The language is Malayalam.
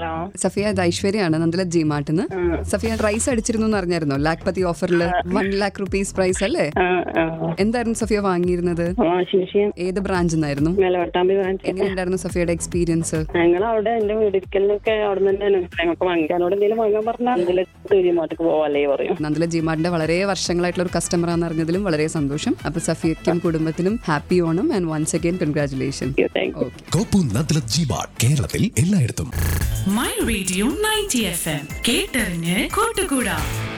സഫിയ, ഇത് ഐശ്വര്യാണ് നന്ദല ജി മാർട്ടിന്ന്. സഫിയ, റൈസ് അടിച്ചിരുന്നു എന്ന് അറിഞ്ഞായിരുന്നോ? ലാഖ്പതി ഓഫറിൽ 1 lakh rupees പ്രൈസ് അല്ലേ? എന്തായിരുന്നു സഫിയ വാങ്ങിയിരുന്നത്? ഏത് ബ്രാഞ്ചിൽ നിന്നായിരുന്നു? എങ്ങനെയുണ്ടായിരുന്നു സഫിയയുടെ എക്സ്പീരിയൻസ്? ഞങ്ങൾ അവിടെ എന്റെ വീടിരിക്കലിനൊക്കെ അവിടെ തന്നെയാണ് ഞങ്ങൾക്ക് വാങ്ങിക്കാനോട് എന്തെങ്കിലും വാങ്ങാൻ പറഞ്ഞാൽ ജിമാർട്ടിക്ക് പോവാല്ലേ പറയും. നന്ദല ജിമാർട്ടിന്റെ വളരെ വർഷങ്ങളായിട്ടുള്ള ഒരു കസ്റ്റമർ ആണെന്ന് അറിഞ്ഞതിലും വളരെ സന്തോഷം. അപ്പൊ സഫിയക്കും കുടുംബത്തിനും happy Onam and once again congratulation. കേരളത്തിൽ എല്ലായിടത്തും മൈ റേഡിയോ 90 FM കേട്ടറിഞ്ഞ് കൂട്ടുകൂടാ.